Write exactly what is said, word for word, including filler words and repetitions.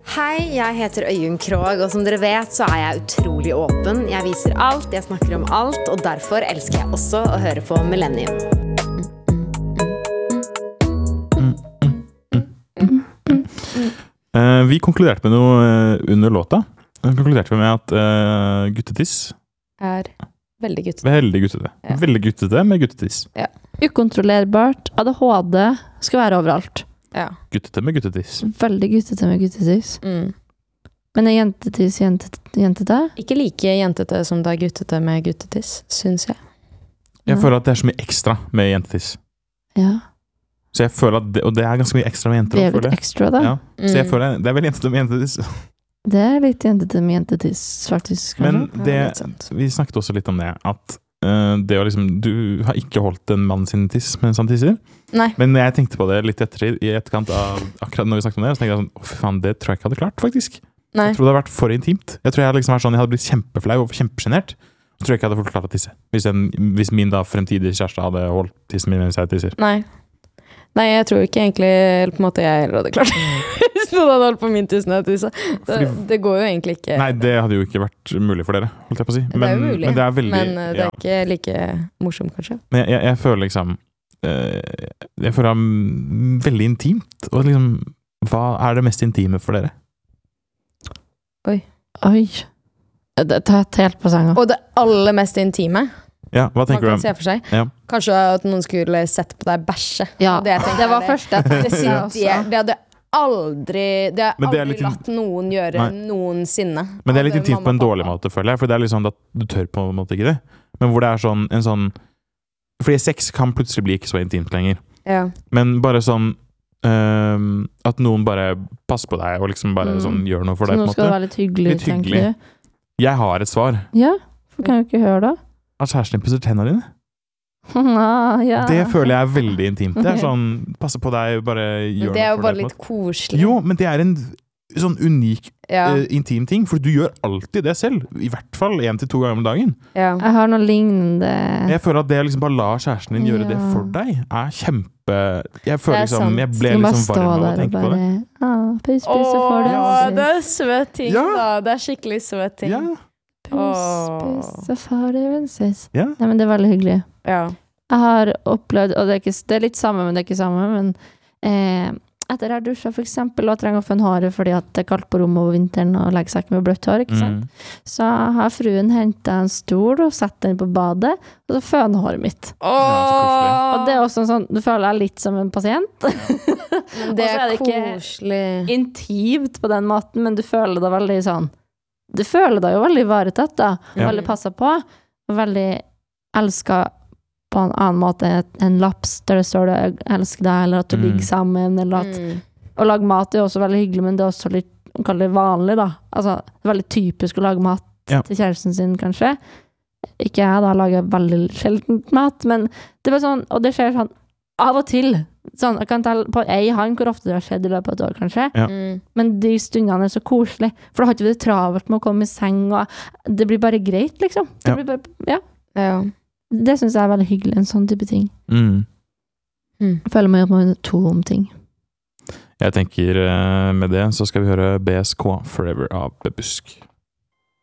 Hei, jeg heter Øyunn Krogh, og som dere vet så er jeg utrolig åpen. Jeg viser alt, jeg snakker om alt, og derfor elsker jeg også å høre på Millennium. Uh, vi konkluderte med noe uh, under låta. Vi konkluderte med at uh, guttetiss er veldig guttete. Veldig guttete. Ja. Veldig guttete med guttetiss. Ja. Ukontrollerbart. A D H D skal være overalt. Ja. Guttete med guttetiss. Veldig guttete med guttetiss. Mm. Men er jentetiss jentete, jentete? Ikke like jentete som det er guttete med guttetiss, synes jeg. Jeg Ja. føler at det er så mye ekstra med jentetiss. Ja. Så jeg føler at det, og det er ganske mye ekstra med jenter. Det er litt ekstra da. Ja. Så jeg Mm. føler det er veldig jentete med jentetiss. Det er litt jentete med jentetiss, faktisk. Men kanskje. det, Ja, litt sant. vi snakket også litt om det, at uh, det å liksom, du har ikke holdt en mann sin tiss mens han tisser. Nei. Men jeg tenkte på det litt etter, i etterkant av akkurat når vi snakket om det, så tenkte jeg sånn, å fy faen, det tror jeg ikke hadde klart, faktisk. Nei. Jeg tror det hadde vært for intimt. Jeg tror jeg hadde liksom vært sånn, jeg hadde blitt kjempeflau og kjempegenert. Jeg tror jeg ikke hadde fått klart å tisse. Hvis, en, hvis min da fremtidige kjæreste hadde holdt tissen min mens jeg tisser. Nei. Nei, jeg tror ikke egentlig på en måte jeg heller hadde klart hvis noen hadde holdt på min tusen og tisse. Det, Fordi- det går jo egentlig ikke. Nei, det hadde jo ikke vært mulig for dere, holdt jeg på å si. Det er jo mulig, men det er veldig... men uh, det ja. er ikke like morsomt, kanskje. Men jeg, jeg, jeg føler liksom eh, jeg føler det er veldig intimt. Og liksom, hva er det mest intime for dere? Oi. Det tar et helt på senga. Og det aller mest intime Ja, hva man tenker kan du se om? for seg. Ja. Kanskje at noen skulle sett på deg bæsje. Ja, Det jeg tenker det var er- første. Det, Det, synes jeg, det hadde aldri Det har Men det er aldri litt in- latt noen gjøre Nei. noensinne. Men det er litt Av intimt på mamma en og dårlig pappa. måte, føler jeg. For det er litt sånn at du tør på en måte ikke det. Men hvor det er sånn, en sånn fordi sex kan plutselig bli ikke så intimt lenger. Ja. Men bare sånn ehm, at noen bare passer på deg og liksom bare Mm. sånn gjør noe for så deg, på nå en skal det måte. være litt hyggelig, Litt hyggelig. tenker du? Jeg har et svar. Ja, for kan jo ikke høre da. At kjæresten din pusser tennene dine. Ah, ja. Det føler jeg er veldig intimt. Det er sånn, passe på deg, bare gjør Men det er noe jo for bare deg. på en litt måte. koselig. Jo, men det er en sånn unik, Ja. eh, intim ting, for du gjør alltid det selv. I hvert fall en til to ganger om dagen. Ja. Jeg har noe lignende. Jeg føler at det å liksom bare la kjæresten din gjøre det Ja. for deg, er kjempe... Jeg føler Det er liksom, jeg sant. ble Skal bare liksom stå varm av å der og tenke på det. bare ah, Pus, pus, så får du Åh, en det er sis. søt ting, Ja. da. Det er skikkelig søt ting. Ja, Pus, pus, så får du en sis. ja. Nei, men det er veldig hyggelig. Ja. Jeg har opplevd, og det er, ikke, det er litt samme, men det er ikke samme, men eh, etter jeg har dusjet for eksempel, og trenger å fønne håret fordi at det er kaldt på rommet over vinteren og legger seg ikke med bløtt hår, ikke sant? Mm. Så har fruen hentet en stol og satt den på badet, og så føner håret mitt. Åh, Og det er også en sånn, du føler deg litt som en pasient. men det Og så er er det ikke- koselig. Intimt på den måten, men du føler deg veldig sånn, du føler deg jo veldig ivaretatt da, Ja. veldig passet på, og veldig elsket på en annen måte en laps der det står det, jeg elsker deg, eller at du Mm. ligger sammen, eller at, Mm. å lage mat er også veldig hyggelig, men det er også litt, man kaller det vanlig da, altså, det er veldig typisk å lage mat Ja. til kjæresten sin, kanskje. Ikke jeg da, lager veldig sjeldent mat, men det var sånn, og det skjer sånn av og til, sånn, jeg kan telle på ei hand hvor ofte det har skjedd i løpet av et år, kanskje. Ja. Mm. Men de stundene er så koselig, for da har ikke vi det travelt med å komme i seng, og det blir bare greit, liksom. Det Ja. blir bare, ja. Ja. Det synes jeg er veldig hyggelig, en sånn type ting. Mm. Jeg føler meg opp med to om ting. Jeg tenker eh, med det så skal vi høre B S K Forever av Bebusk.